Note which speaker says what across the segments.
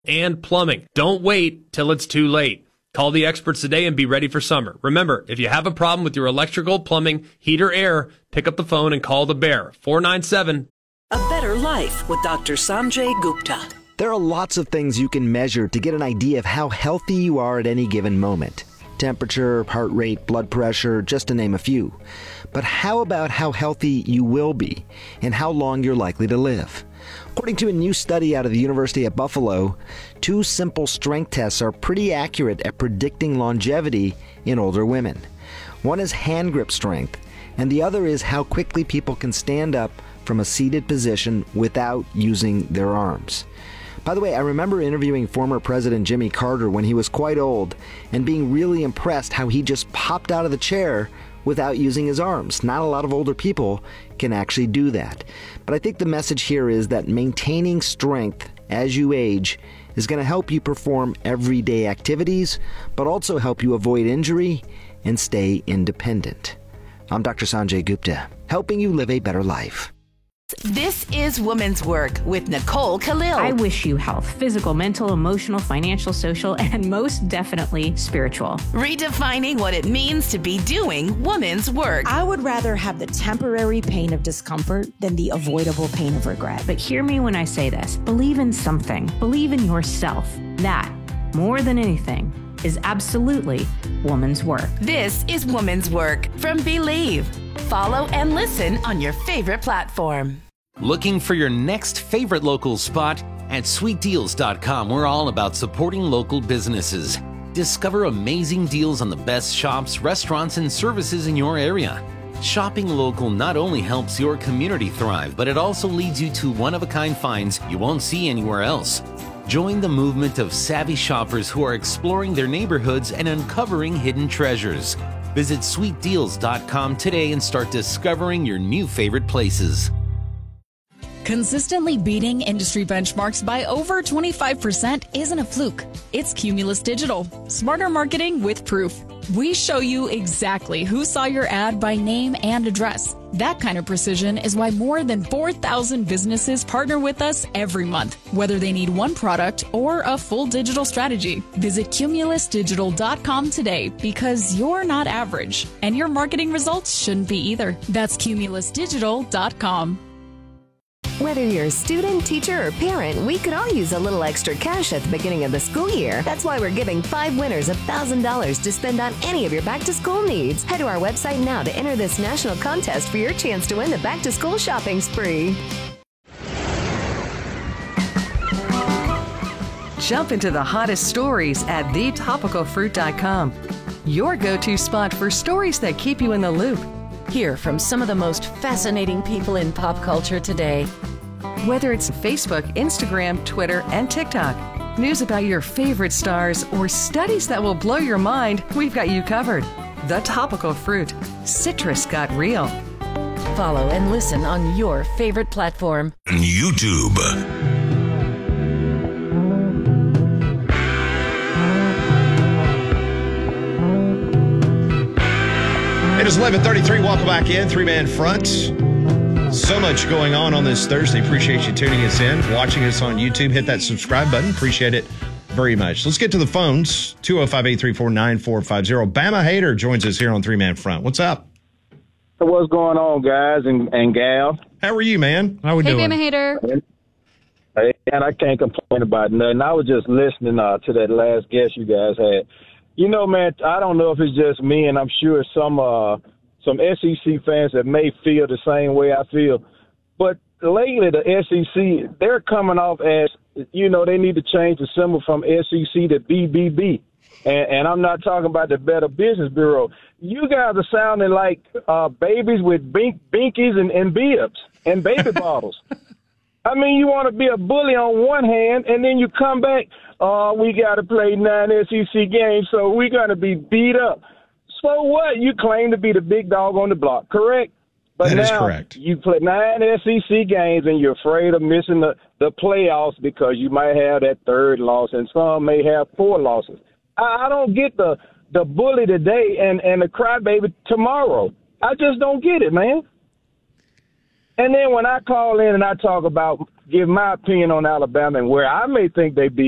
Speaker 1: and plumbing. Don't wait till it's too late. Call the experts today and be ready for summer. Remember, if you have a problem with your electrical, plumbing, heater, air, pick up the phone and call the Bear. 497.
Speaker 2: A Better Life with Dr. Sanjay Gupta.
Speaker 3: There are lots of things you can measure to get an idea of how healthy you are at any given moment. Temperature, heart rate, blood pressure, just to name a few. But how about how healthy you will be and how long you're likely to live? According to a new study out of the University at Buffalo, 2 simple strength tests are pretty accurate at predicting longevity in older women. One is hand grip strength, and the other is how quickly people can stand up from a seated position without using their arms. By the way, I remember interviewing former President Jimmy Carter when he was quite old and being really impressed how he just popped out of the chair without using his arms. Not a lot of older people can actually do that. But I think the message here is that maintaining strength as you age is going to help you perform everyday activities, but also help you avoid injury and stay independent. I'm Dr. Sanjay Gupta, helping you live a better life.
Speaker 4: This is Women's Work with Nicole Khalil.
Speaker 5: I wish you health, physical, mental, emotional, financial, social, and most definitely spiritual.
Speaker 4: Redefining what it means to be doing women's work.
Speaker 6: I would rather have the temporary pain of discomfort than the avoidable pain of regret.
Speaker 5: But hear me when I say this. Believe in something. Believe in yourself. That, more than anything, is absolutely woman's work.
Speaker 4: This is Women's Work from Believe. Follow and listen on your favorite platform.
Speaker 7: Looking for your next favorite local spot? At sweetdeals.com, we're all about supporting local businesses. Discover amazing deals on the best shops, restaurants, and services in your area. Shopping local not only helps your community thrive, but it also leads you to one-of-a-kind finds you won't see anywhere else. Join the movement of savvy shoppers who are exploring their neighborhoods and uncovering hidden treasures. Visit sweetdeals.com today and start discovering your new favorite places.
Speaker 8: Consistently beating industry benchmarks by over 25% isn't a fluke. It's Cumulus Digital. Smarter marketing with proof. We show you exactly who saw your ad by name and address. That kind of precision is why more than 4,000 businesses partner with us every month, whether they need one product or a full digital strategy. Visit cumulusdigital.com today because you're not average, and your marketing results shouldn't be either. That's cumulusdigital.com.
Speaker 9: Whether you're a student, teacher, or parent, we could all use a little extra cash at the beginning of the school year. That's why we're giving 5 winners $1,000 to spend on any of your back-to-school needs. Head to our website now to enter this national contest for your chance to win the back-to-school shopping spree.
Speaker 10: Jump into the hottest stories at thetopicalfruit.com. Your go-to spot for stories that keep you in the loop.
Speaker 4: Hear from some of the most fascinating people in pop culture today.
Speaker 10: Whether it's Facebook, Instagram, Twitter, and TikTok, news about your favorite stars, or studies that will blow your mind, we've got you covered. The Topical Fruit. Citrus got real.
Speaker 4: Follow and listen on your favorite platform.
Speaker 11: YouTube. It is 11:33. Welcome back in. 3-Man Front. So much going on this Thursday. Appreciate you tuning us in, watching us on YouTube. Hit that subscribe button. Appreciate it very much. Let's get to the phones. 205-834-9450. Bama Hater joins us here on 3-Man Front. What's up?
Speaker 12: What's going on, guys and gal?
Speaker 11: How are you, man?
Speaker 13: How we doing?
Speaker 8: Hey, Bama Hater.
Speaker 12: Hey, and I can't complain about nothing. I was just listening to that last guest you guys had. You know, man, I don't know if it's just me, and I'm sure some SEC fans that may feel the same way I feel. But lately, the SEC, they're coming off as, you know, they need to change the symbol from SEC to BBB. And I'm not talking about the Better Business Bureau. You guys are sounding like babies with binkies and bibs and baby bottles. I mean, you want to be a bully on one hand, and then you come back, we got to play 9 SEC games, so we're going to be beat up. So what? You claim to be the big dog on the block, correct? But
Speaker 11: that
Speaker 12: now
Speaker 11: is correct.
Speaker 12: You play 9 SEC games, and you're afraid of missing the playoffs because you might have that third loss, and some may have 4 losses. I don't get the bully today and the crybaby tomorrow. I just don't get it, man. And then when I call in and I talk about, give my opinion on Alabama and where I may think they be,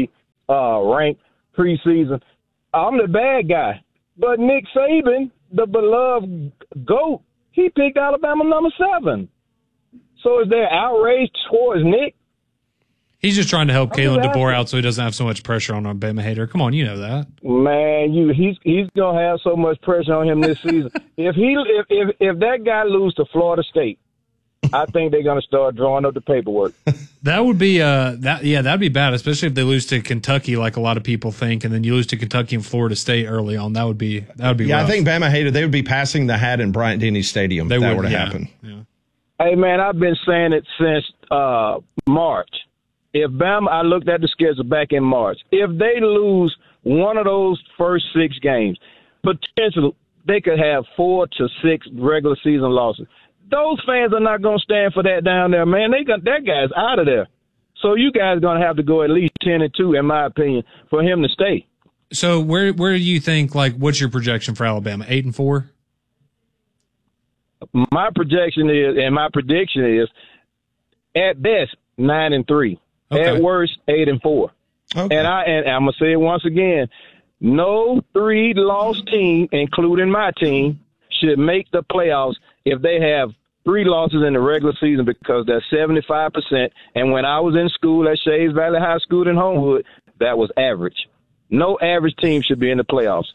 Speaker 12: ranked preseason. I'm the bad guy. But Nick Saban, the beloved GOAT, he picked Alabama number 7. So is there outrage towards Nick?
Speaker 13: He's just trying to help Kalen DeBoer out so he doesn't have so much pressure on Bama Hater. Come on, you know that.
Speaker 12: Man, he's gonna have so much pressure on him this season. if that guy loses to Florida State, I think they're gonna start drawing up the paperwork.
Speaker 13: That would be that'd be bad, especially if they lose to Kentucky, like a lot of people think, and then you lose to Kentucky and Florida State early on. That would be
Speaker 11: Yeah,
Speaker 13: rough.
Speaker 11: I think Bama Hater, they would be passing the hat in Bryant-Denny Stadium if that were to happen.
Speaker 13: Yeah.
Speaker 12: Hey man, I've been saying it since March. If Bama, I looked at the schedule back in March. If they lose one of those first 6 games, potentially they could have 4 to 6 regular season losses. Those fans are not going to stand for that down there, man. That guy's out of there. So you guys are going to have to go at least 10-2, in my opinion, for him to stay.
Speaker 13: So where do you think, like, what's your projection for Alabama? 8-4?
Speaker 12: My projection is, and my prediction is, at best 9-3.
Speaker 13: Okay.
Speaker 12: At worst 8-4.
Speaker 11: Okay.
Speaker 12: And I'm gonna say it once again: no 3-loss team, including my team, should make the playoffs if they have 3 losses in the regular season, because that's 75%. And when I was in school at Shays Valley High School in Homewood, that was average. No average team should be in the playoffs.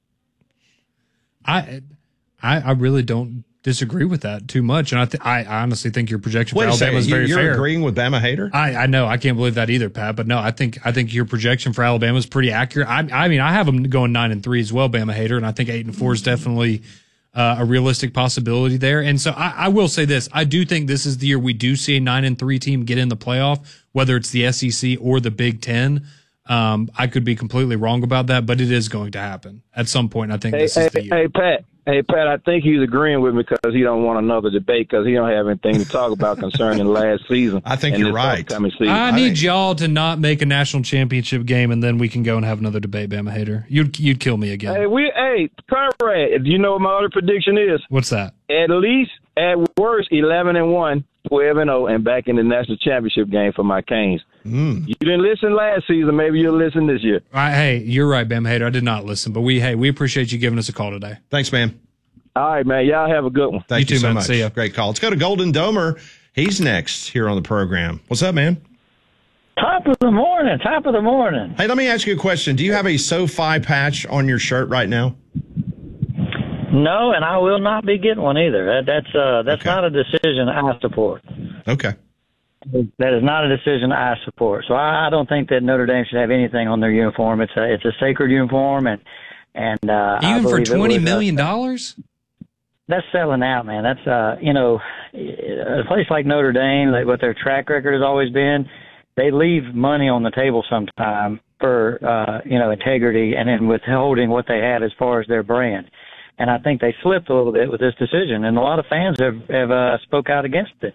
Speaker 13: I really don't disagree with that too much, and I honestly think your projection for
Speaker 11: Wait a
Speaker 13: Alabama is
Speaker 11: second,
Speaker 13: very fair.
Speaker 11: you're agreeing with Bama Hater?
Speaker 13: I know, I can't believe that either, Pat. But no, I think your projection for Alabama is pretty accurate. I mean, I have them going 9-3 as well, Bama Hater, and I think 8-4 is definitely a realistic possibility there. And so I will say this: I do think this is the year we do see a 9-3 team get in the playoff, whether it's the SEC or the Big Ten. I could be completely wrong about that, but it is going to happen at some point. I think this is the year.
Speaker 12: Hey, Pat, I think he's agreeing with me because he don't want another debate because he don't have anything to talk about concerning last season.
Speaker 11: I think you're right.
Speaker 13: I need y'all to not make a national championship game, and then we can go and have another debate, Bama Hater. You'd kill me again.
Speaker 12: Hey, Conrad, do you know what my other prediction is?
Speaker 13: What's that?
Speaker 12: At least, at worst, 11-1, 12-0, and back in the national championship game for my Canes. You didn't listen last season. Maybe you'll listen this year.
Speaker 13: Hey, you're right, Bam Hater. I did not listen, but we appreciate you giving us a call today.
Speaker 11: Thanks, man.
Speaker 12: All right, man. Y'all have a good one.
Speaker 11: Thank you
Speaker 13: too,
Speaker 11: so
Speaker 13: man.
Speaker 11: much.
Speaker 13: See ya.
Speaker 11: Great call. Let's go to Golden Domer. He's next here on the program. What's up, man?
Speaker 14: Top of the morning.
Speaker 11: Hey, let me ask you a question. Do you have a SoFi patch on your shirt right now?
Speaker 14: No, and I will not be getting one either. That's not a decision I support.
Speaker 11: Okay.
Speaker 14: That is not a decision I support. So I don't think that Notre Dame should have anything on their uniform. It's a sacred uniform, and
Speaker 13: even for $20 million.
Speaker 14: That's selling out, man. That's a place like Notre Dame, like what their track record has always been. They leave money on the table sometime for integrity and then withholding what they had as far as their brand. And I think they slipped a little bit with this decision, and a lot of fans have spoke out against it.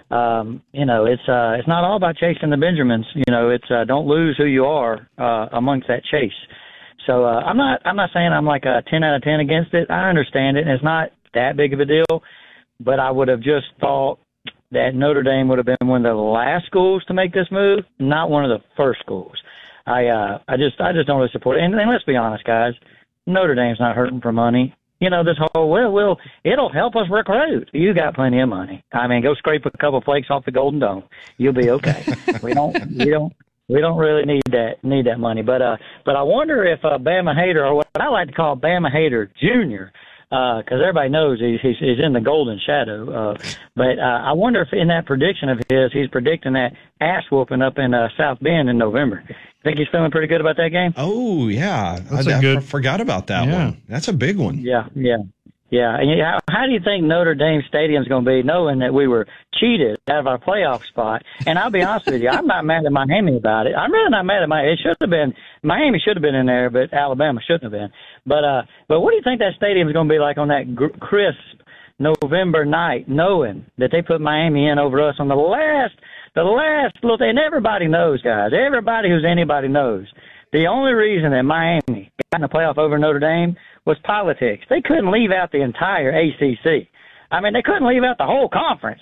Speaker 14: It's not all about chasing the Benjamins. It's don't lose who you are amongst that chase. So I'm not saying I'm like a 10 out of 10 against it. I understand it, and it's not that big of a deal. But I would have just thought that Notre Dame would have been one of the last schools to make this move, not one of the first schools. I just don't really support it. And let's be honest, guys, Notre Dame's not hurting for money. This whole, it'll help us recruit. You got plenty of money. I mean, go scrape a couple flakes off the Golden Dome. You'll be okay. We don't really need that money. But I wonder if Bama Hater, or what I like to call Bama Hater Jr., because everybody knows he's in the golden shadow. But I wonder if in that prediction of his, he's predicting that ass whooping up in South Bend in November. Think he's feeling pretty good about that game?
Speaker 11: Oh, yeah. I forgot about that one. That's a big one.
Speaker 14: Yeah. And how do you think Notre Dame Stadium's going to be, knowing that we were cheated out of our playoff spot? And I'll be honest with you, I'm not mad at Miami about it. I'm really not mad at Miami. It should have been, Miami should have been in there, but Alabama shouldn't have been. But what do you think that stadium's going to be like on that crisp November night, knowing that they put Miami in over us on the last little thing? And everybody knows, guys. Everybody who's anybody knows. The only reason that Miami got in the playoff over Notre Dame was politics. They couldn't leave out the entire ACC. I mean, they couldn't leave out the whole conference.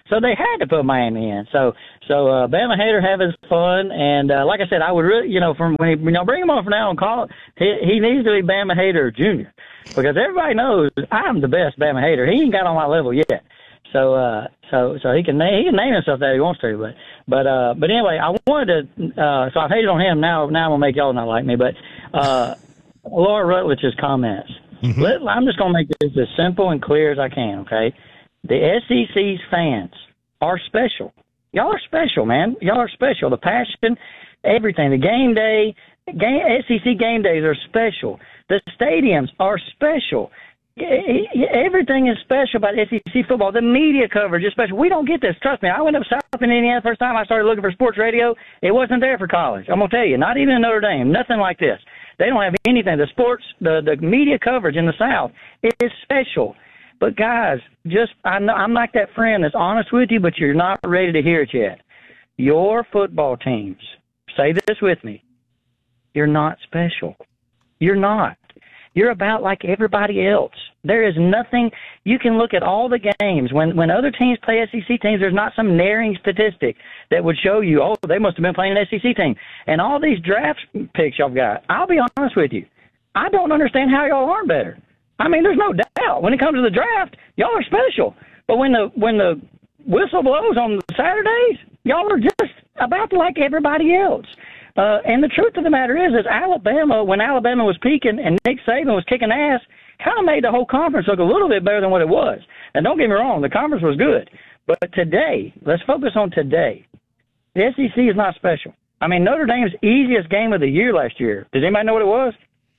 Speaker 14: So they had to put Miami in. So Bama hater having fun, and like I said, I would really, from when y'all bring him on from now on, call he needs to be Bama hater Junior, because everybody knows I'm the best Bama hater. He ain't got on my level yet. So he can name himself that if he wants to, but anyway, I wanted to. So I've hated on him. Now I'm gonna make y'all not like me. But Laura Rutledge's comments. Mm-hmm. I'm just gonna make this as simple and clear as I can. Okay, the SEC's fans are special. Y'all are special, man. Y'all are special. The passion, everything. The game day, SEC game days are special. The stadiums are special. Everything is special about SEC football. The media coverage is special. We don't get this. Trust me. I went up south in Indiana the first time I started looking for sports radio. It wasn't there for college. I'm going to tell you, not even in Notre Dame. Nothing like this. They don't have anything. The sports, the media coverage in the South is special. But, guys, I'm like that friend that's honest with you, but you're not ready to hear it yet. Your football teams, say this with me, you're not special. You're not. You're about like everybody else. There is nothing. You can look at all the games. When other teams play SEC teams, there's not some naring statistic that would show you, oh, they must have been playing an SEC team. And all these draft picks y'all got, I'll be honest with you, I don't understand how y'all aren't better. I mean, there's no doubt. When it comes to the draft, y'all are special. But when the whistle blows on Saturdays, y'all are just about like everybody else. And the truth of the matter is Alabama, when Alabama was peaking and Nick Saban was kicking ass, kind of made the whole conference look a little bit better than what it was. And don't get me wrong, the conference was good. But today, let's focus on today. The SEC is not special. I mean, Notre Dame's easiest game of the year last year. Does anybody know what it was?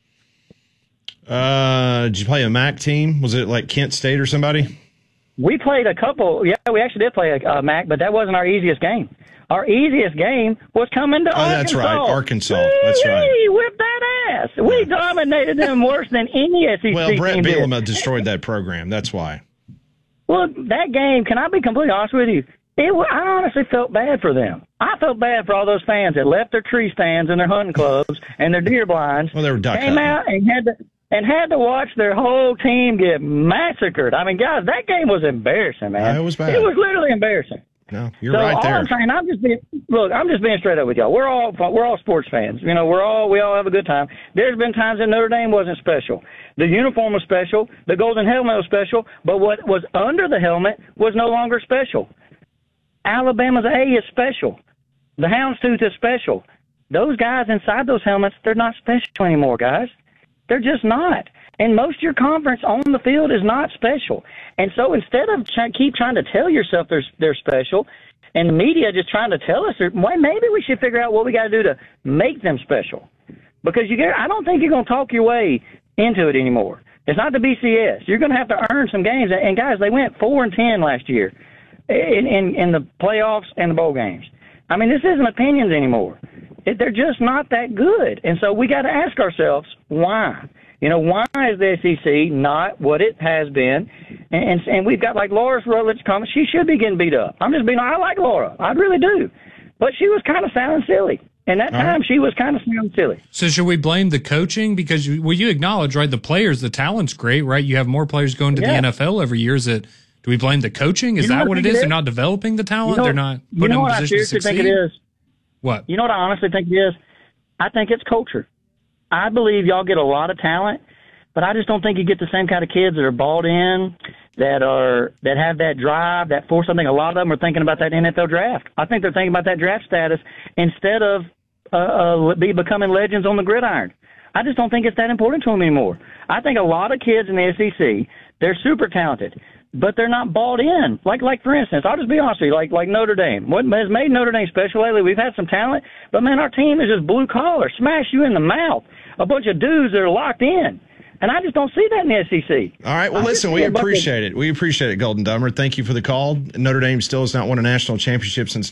Speaker 11: Did you play a MAC team? Was it like Kent State or somebody?
Speaker 14: We played a couple. Yeah, we actually did play a MAC, but that wasn't our easiest game. Our easiest game was coming to Arkansas.
Speaker 11: That's right, Arkansas. That's right.
Speaker 14: We whipped that ass. We dominated them worse than any SEC team.
Speaker 11: Well, Brett Bielema destroyed that program. That's why.
Speaker 14: Well, that game, can I be completely honest with you? I honestly felt bad for them. I felt bad for all those fans that left their tree stands and their hunting clubs and their deer blinds.
Speaker 11: Well, they were duck
Speaker 14: came
Speaker 11: hunting.
Speaker 14: Out and had to watch their whole team get massacred. I mean, guys, that game was embarrassing, man.
Speaker 11: It was bad.
Speaker 14: It was literally embarrassing.
Speaker 11: No, you're right there.
Speaker 14: I'm saying, I'm just being straight up with y'all. We're all sports fans. We all have a good time. There's been times that Notre Dame wasn't special. The uniform was special. The golden helmet was special. But what was under the helmet was no longer special. Alabama's A is special. The houndstooth is special. Those guys inside those helmets, they're not special anymore, guys. They're just not. And most of your conference on the field is not special. And so instead of keep trying to tell yourself they're special, and the media just trying to tell us, well, maybe we should figure out what we got to do to make them special. Because I don't think you're going to talk your way into it anymore. It's not the BCS. You're going to have to earn some games. And guys, they went 4-10 last year in the playoffs and the bowl games. I mean, this isn't opinions anymore. They're just not that good. And so we got to ask ourselves, why? Why is the SEC not what it has been? And we've got like Laura Rutledge comment. She should be getting beat up. I like Laura. I really do. But she was kind of sounding silly. And that time she was kind of sounding silly.
Speaker 13: So should we blame the coaching? Because you acknowledge, right, the players, the talent's great, right? You have more players going to the NFL every year. Do we blame the coaching? Is that what it is? They're not developing the talent? They're not putting them in position to succeed?
Speaker 14: Think it is?
Speaker 13: What?
Speaker 14: You know what I honestly think it is? I think it's culture. I believe y'all get a lot of talent, but I just don't think you get the same kind of kids that are bought in, that have that drive, that force. I think a lot of them are thinking about that NFL draft. I think they're thinking about that draft status instead of becoming legends on the gridiron. I just don't think it's that important to them anymore. I think a lot of kids in the SEC, they're super talented, but they're not bought in. Like for instance, I'll just be honest with you, like Notre Dame. What has made Notre Dame special lately, we've had some talent, but man, our team is just blue collar, smash you in the mouth. A bunch of dudes that are locked in. And I just don't see that in the SEC.
Speaker 11: All right. Well, listen, we appreciate it. We appreciate it, Golden Dumber. Thank you for the call. Notre Dame still has not won a national championship since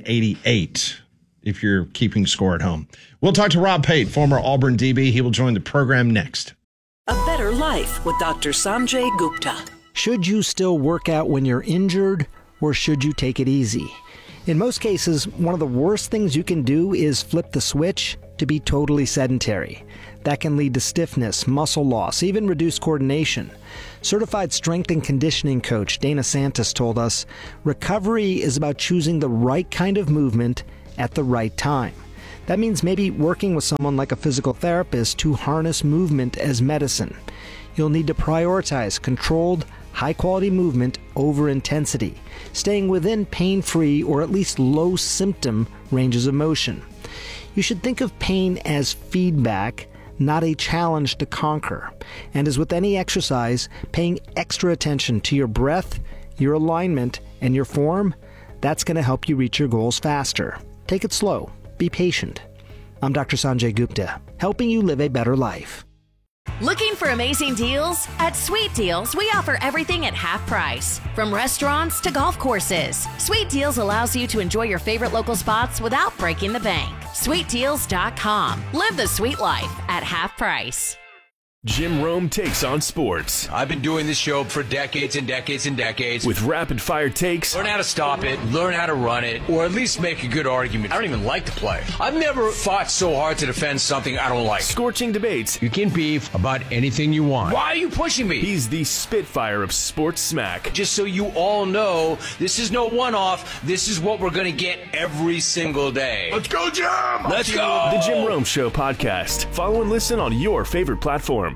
Speaker 11: 1988, if you're keeping score at home. We'll talk to Rob Pate, former Auburn DB. He will join the program next.
Speaker 2: A Better Life with Dr. Sanjay Gupta.
Speaker 3: Should you still work out when you're injured, or should you take it easy? In most cases, one of the worst things you can do is flip the switch to be totally sedentary. That can lead to stiffness, muscle loss, even reduced coordination. Certified strength and conditioning coach Dana Santos told us, recovery is about choosing the right kind of movement at the right time. That means maybe working with someone like a physical therapist to harness movement as medicine. You'll need to prioritize controlled, high-quality movement over intensity, staying within pain-free or at least low-symptom ranges of motion. You should think of pain as feedback, not a challenge to conquer. And as with any exercise, paying extra attention to your breath, your alignment, and your form, that's going to help you reach your goals faster. Take it slow. Be patient. I'm Dr. Sanjay Gupta, helping you live a better life.
Speaker 4: Looking for amazing deals? At Sweet Deals, we offer everything at half price. From restaurants to golf courses, Sweet Deals allows you to enjoy your favorite local spots without breaking the bank. SweetDeals.com. Live the sweet life at half price.
Speaker 15: Jim Rome takes on sports.
Speaker 16: I've been doing this show for decades and decades and decades.
Speaker 15: With rapid-fire takes.
Speaker 16: Learn how to stop it, learn how to run it, or at least make a good argument. I don't even like to play. I've never fought so hard to defend something I don't like.
Speaker 15: Scorching debates.
Speaker 16: You can beef about anything you want. Why are you pushing me?
Speaker 15: He's the Spitfire of sports smack.
Speaker 16: Just so you all know, this is no one-off. This is what we're going to get every single day.
Speaker 15: Let's go, Jim!
Speaker 16: Let's go!
Speaker 15: The Jim Rome Show podcast. Follow and listen on your favorite platform.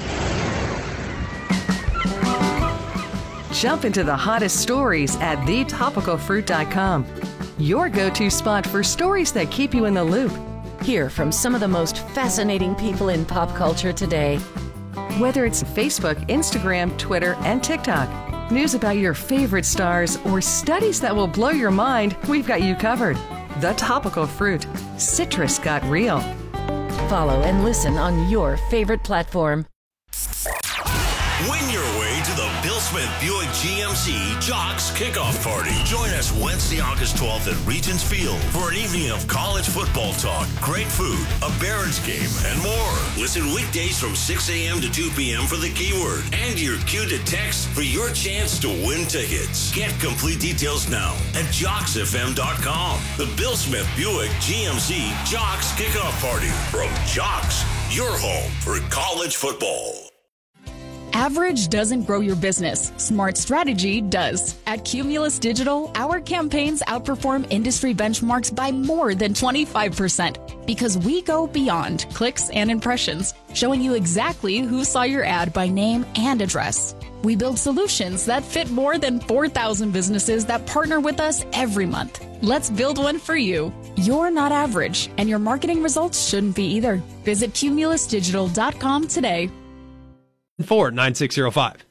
Speaker 10: Jump into the hottest stories at thetopicalfruit.com. Your go-to spot for stories that keep you in the loop.
Speaker 6: Hear from some of the most fascinating people in pop culture today.
Speaker 10: Whether it's Facebook, Instagram, Twitter, and TikTok, news about your favorite stars, or studies that will blow your mind, we've got you covered. The Topical Fruit. Citrus got real.
Speaker 6: Follow and listen on your favorite platform.
Speaker 17: Win your way to the Bill Smith Buick GMC Jocks Kickoff Party. Join us Wednesday, August 12th at Regents Field for an evening of college football talk, great food, a Barons game, and more. Listen weekdays from 6 a.m. to 2 p.m. for the keyword and your cue to text for your chance to win tickets. Get complete details now at JocksFM.com. The Bill Smith Buick GMC Jocks Kickoff Party from Jocks, your home for college football.
Speaker 8: Average doesn't grow your business. Smart strategy does. At Cumulus Digital, our campaigns outperform industry benchmarks by more than 25% because we go beyond clicks and impressions, showing you exactly who saw your ad by name and address. We build solutions that fit more than 4,000 businesses that partner with us every month. Let's build one for you. You're not average, and your marketing results shouldn't be either. Visit cumulusdigital.com today.
Speaker 1: 49605.